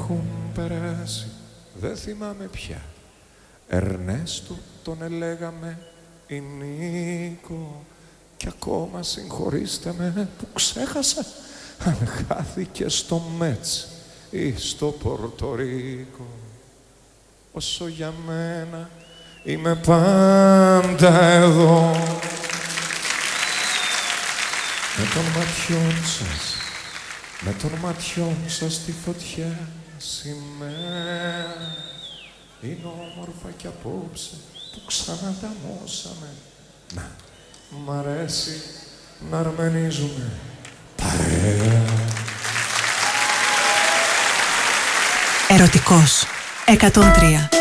έχουν περάσει, δεν θυμάμαι πια. Ερνέστο τον ελέγαμε ή Νίκο, κι ακόμα συγχωρήστε με που ξέχασα αν χάθηκε στο Μέτς ή στο Πορτορίκο. Όσο για μένα είμαι πάντα εδώ, με των ματιών σας, με των ματιών σας στη φωτιά σημαία. Είναι όμορφα κι απόψε που ξανανταμώσαμε. Να, μ' αρέσει να αρμενίζουμε παρέα. Ερωτικός 103.